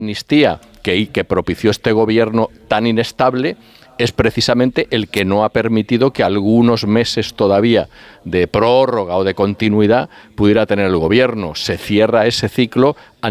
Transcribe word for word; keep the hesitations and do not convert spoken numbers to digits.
amnistía que, que propició este gobierno tan inestable es precisamente el que no ha permitido que algunos meses todavía de prórroga o de continuidad pudiera tener el gobierno. Se cierra ese ciclo